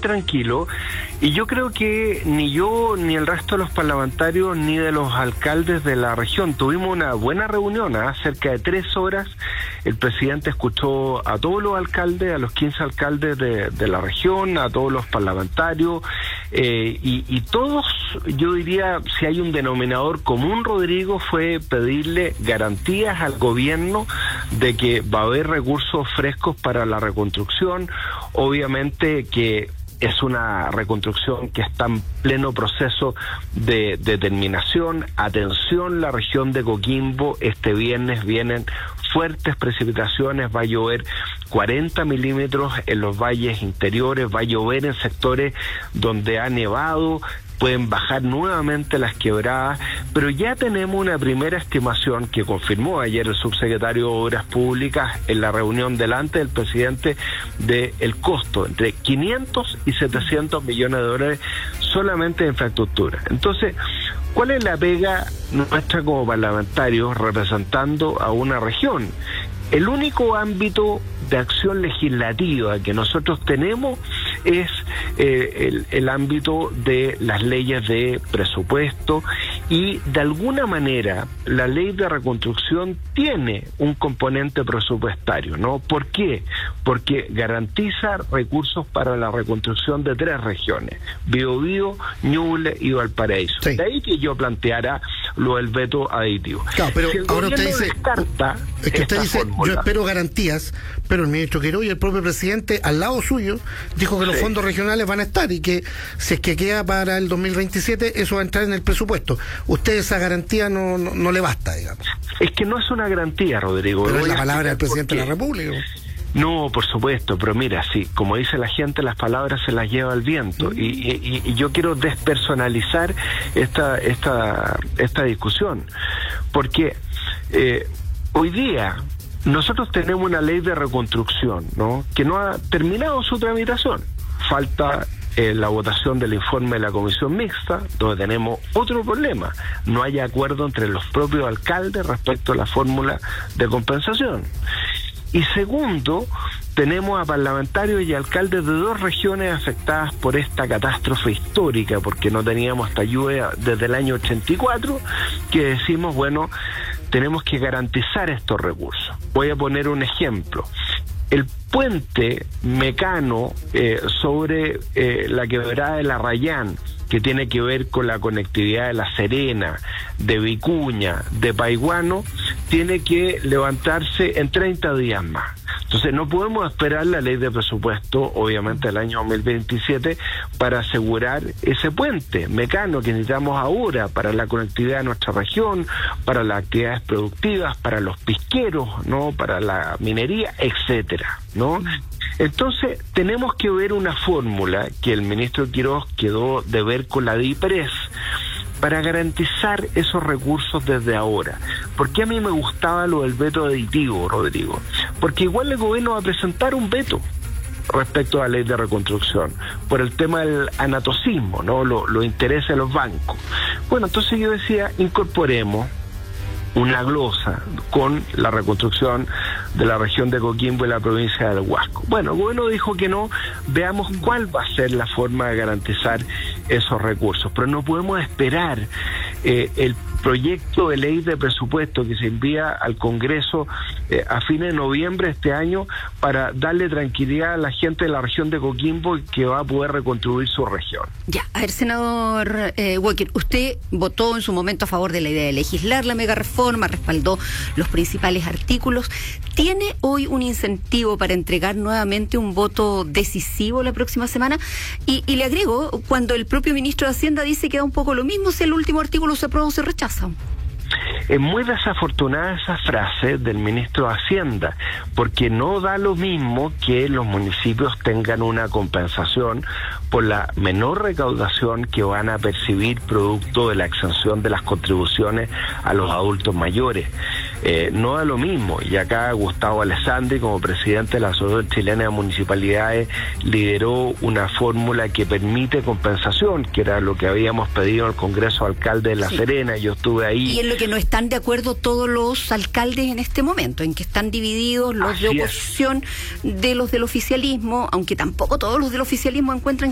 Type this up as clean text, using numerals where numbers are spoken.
tranquilo, y yo creo que ni yo, ni el resto de los parlamentarios, ni de los alcaldes de la región tuvimos una buena reunión, cerca de 3 horas. El presidente escuchó a todos los alcaldes, a los 15 alcaldes de la región, a todos los parlamentarios, y todos, yo diría, si hay un denominador común, Rodrigo, fue pedirle garantías al gobierno de que va a haber recursos frescos para la reconstrucción. Obviamente que es una reconstrucción que está en pleno proceso de terminación. Atención, la región de Coquimbo, este viernes vienen fuertes precipitaciones, va a llover 40 milímetros en los valles interiores, va a llover en sectores donde ha nevado, pueden bajar nuevamente las quebradas, pero ya tenemos una primera estimación que confirmó ayer el subsecretario de Obras Públicas en la reunión delante del presidente del costo entre 500 y 700 millones de dólares solamente de infraestructura. Entonces, ¿cuál es la pega nuestra como parlamentarios representando a una región? El único ámbito de acción legislativa que nosotros tenemos es el ámbito de las leyes de presupuesto, y de alguna manera la ley de reconstrucción tiene un componente presupuestario, ¿no? ¿Por qué? Porque garantiza recursos para la reconstrucción de 3 regiones, Biobío, Ñuble y Valparaíso. Sí. De ahí que yo planteara lo del veto aditivo. Claro, pero si el ahora usted dice, descarta es que usted dice, fórmula, yo espero garantías, pero el ministro Quirós y el propio presidente al lado suyo dijo que los fondos regionales van a estar y que si es que queda para el 2027 eso va a entrar en el presupuesto. Usted esa garantía no le basta, digamos. Es que no es una garantía, Rodrigo. Pero es la palabra del presidente de la República. No, por supuesto, pero mira, sí, como dice la gente, las palabras se las lleva el viento, y yo quiero despersonalizar esta discusión, porque hoy día nosotros tenemos una ley de reconstrucción, ¿no?, que no ha terminado su tramitación. Falta la votación del informe de la comisión mixta, donde tenemos otro problema: no hay acuerdo entre los propios alcaldes respecto a la fórmula de compensación. Y segundo, tenemos a parlamentarios y alcaldes de 2 regiones afectadas por esta catástrofe histórica, porque no teníamos esta lluvia desde el año 84, que decimos, bueno, tenemos que garantizar estos recursos. Voy a poner un ejemplo. El puente Mecano sobre la quebrada de La Rayán, que tiene que ver con la conectividad de La Serena, de Vicuña, de Paiguano, tiene que levantarse en 30 días más. Entonces no podemos esperar la ley de presupuesto, obviamente del año 2027, para asegurar ese puente Mecano que necesitamos ahora para la conectividad de nuestra región, para las actividades productivas, para los pisqueros, ¿no?, para la minería, etcétera, ¿no? Entonces tenemos que ver una fórmula que el ministro Quirós quedó de ver con la DIPRES para garantizar esos recursos desde ahora. ¿Por qué a mí me gustaba lo del veto aditivo, Rodrigo? Porque igual el gobierno va a presentar un veto respecto a la ley de reconstrucción, por el tema del anatocismo, ¿no?, los intereses de los bancos. Bueno, entonces yo decía, incorporemos una glosa con la reconstrucción de la región de Coquimbo y la provincia del Huasco. Bueno, el gobierno dijo que no, veamos cuál va a ser la forma de garantizar esos recursos, pero no podemos esperar el proyecto de ley de presupuesto que se envía al Congreso a fines de noviembre de este año para darle tranquilidad a la gente de la región de Coquimbo que va a poder reconstruir su región. Ya, a ver, senador Walker, usted votó en su momento a favor de la idea de legislar la mega reforma, respaldó los principales artículos. ¿Tiene hoy un incentivo para entregar nuevamente un voto decisivo la próxima semana? Y le agrego, cuando el propio ministro de Hacienda dice que da un poco lo mismo si el último artículo se aprueba o se rechaza. Es muy desafortunada esa frase del ministro de Hacienda, porque no da lo mismo que los municipios tengan una compensación por la menor recaudación que van a percibir producto de la exención de las contribuciones a los adultos mayores. No da lo mismo, y acá Gustavo Alessandri, como presidente de la Asociación Chilena de Municipalidades, lideró una fórmula que permite compensación, que era lo que habíamos pedido al Congreso de Alcaldes de La Serena. Yo estuve ahí. Y en lo que no están de acuerdo todos los alcaldes en este momento, en que están divididos los de oposición de los del oficialismo, aunque tampoco todos los del oficialismo encuentran